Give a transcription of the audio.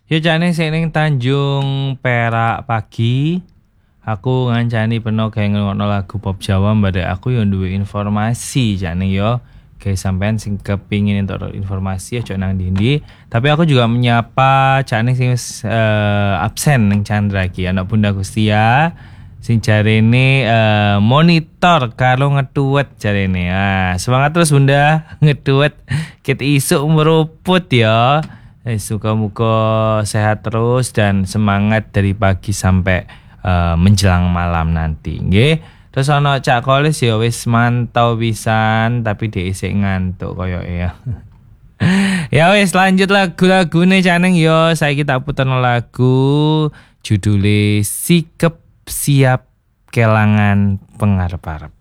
Ya jane sing ning Tanjung Perak pagi. Aku ngancani peno kayak ngrungokno lagu pop Jawa mbade aku yo duwe informasi jane yo. Kayak sampean sing kepingin entuk informasi aja nang ndi. Tapi aku juga menyapa jane sing absen ning Chandra iki anak Bunda Gustia. Sing jarene monitor karo ngetuwet jarene. Ah, semangat terus Bunda ngetuwet. Ket isuk meruput ya. Muka-muka sehat terus dan semangat dari pagi sampai menjelang malam nanti. Nggih. Terus ana Cak Kolis ya wis mantau pisan tapi dia isih ngantuk koyo ya. Ya wis lanjut lagu-lagune Caneng yo. Saiki tak puterno lagu judule Sikep Siap Kelangan Pengarep-arep.